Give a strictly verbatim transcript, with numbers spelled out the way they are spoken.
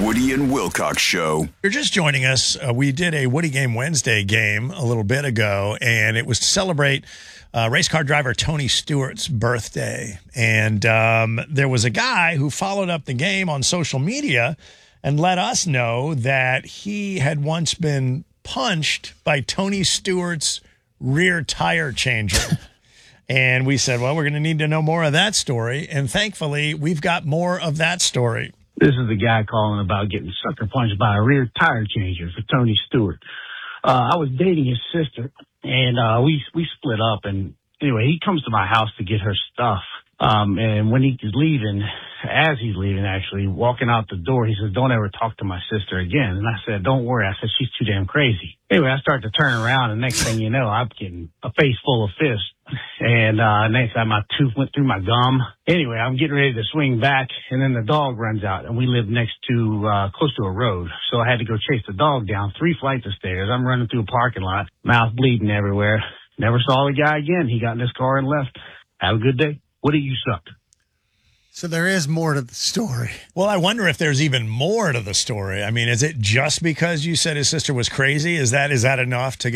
Woody and Wilcox Show. You're just joining us. Uh, we did a Woody Game Wednesday game a little bit ago, and it was to celebrate uh, race car driver Tony Stewart's birthday. And um, there was a guy who followed up the game on social media and let us know that he had once been punched by Tony Stewart's rear tire changer. And we said, well, we're going to need to know more of that story. And thankfully, we've got more of that story. This is the guy calling about getting sucker punched by a rear tire changer for Tony Stewart. Uh, I was dating his sister, and uh, we we split up. And anyway, he comes to my house to get her stuff. Um, and when he's leaving, as he's leaving, actually, walking out the door, he says, don't ever talk to my sister again. And I said, don't worry. I said, she's too damn crazy. Anyway, I start to turn around, and next thing you know, I'm getting a face full of fists. And uh, next time my tooth went through my gum. Anyway, I'm getting ready to swing back, and then the dog runs out, and we live next to, uh, close to a road. So I had to go chase the dog down three flights of stairs. I'm running through a parking lot, mouth bleeding everywhere. Never saw the guy again. He got in his car and left. Have a good day. What do you suck? So there is more to the story. Well, I wonder if there's even more to the story. I mean, is it just because you said his sister was crazy? Is that is that enough to get